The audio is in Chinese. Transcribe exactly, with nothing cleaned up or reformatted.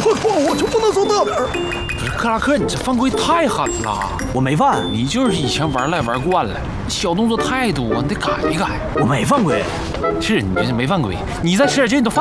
错错，我就不能走那边。 不是克拉克，你这犯规太狠了。 我没犯， 你就是以前玩赖玩惯了，小动作太多，你得改一改。 我没犯规。 是你这是没犯规，你再使点劲都犯。